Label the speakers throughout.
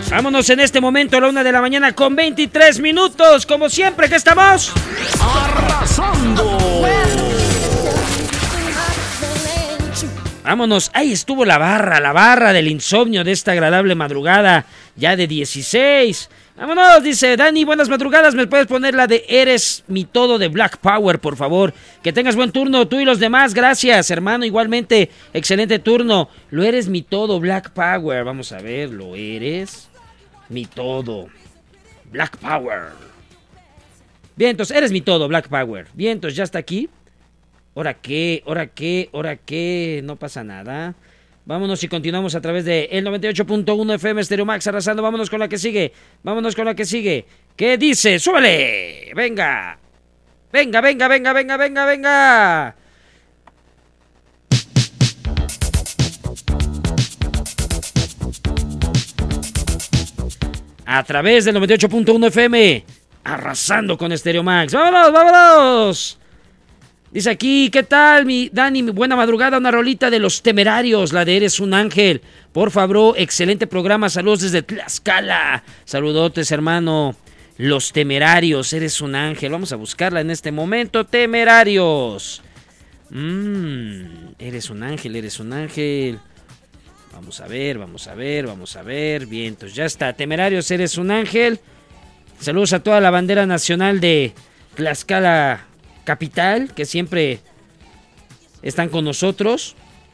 Speaker 1: Vámonos en este momento a la 1 de la mañana con 23 minutos. Como siempre que estamos
Speaker 2: arrasando.
Speaker 1: Vámonos, ahí estuvo la barra del insomnio de esta agradable madrugada, ya de 16. Vámonos, dice Dani, buenas madrugadas, ¿me puedes poner la de Eres mi todo de Black Power, por favor? Que tengas buen turno, tú y los demás, gracias, hermano, igualmente, excelente turno. Lo eres mi todo, Black Power, vamos a ver, lo eres mi todo, Black Power. Bien, entonces, eres mi todo, Black Power. Bien, entonces, ya está aquí. ¿Hora qué? No pasa nada. Vámonos y continuamos a través de el 98.1 FM Stereo Max arrasando. Vámonos con la que sigue. ¿Qué dice? ¡Súbele! Venga. A través del 98.1 FM arrasando con Stereo Max. ¡Vámonos! Dice aquí, ¿qué tal, mi Dani? Buena madrugada, una rolita de Los Temerarios, la de Eres un Ángel. Por favor, excelente programa, saludos desde Tlaxcala. Saludotes, hermano. Los Temerarios, Eres un Ángel. Vamos a buscarla en este momento, Temerarios. Eres un ángel. Vamos a ver. Bien, entonces ya está. Temerarios, Eres un Ángel. Saludos a toda la bandera nacional de Tlaxcala Capital, que siempre están con nosotros.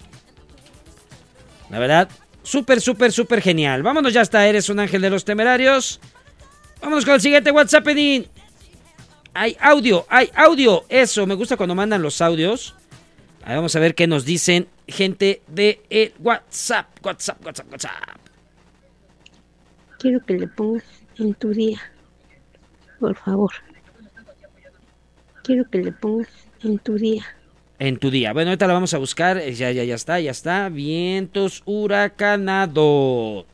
Speaker 1: La verdad, súper genial. Vámonos, ya está, Eres un Ángel de Los Temerarios. Vámonos con el siguiente WhatsApp, Edín. Hay audio. Eso, me gusta cuando mandan los audios. Ahí vamos a ver qué nos dicen gente de el WhatsApp.
Speaker 3: Quiero que le pongas En tu día, por favor. Quiero que le pongas En tu día.
Speaker 1: En tu día. Bueno, ahorita la vamos a buscar. Ya está. Vientos huracanados.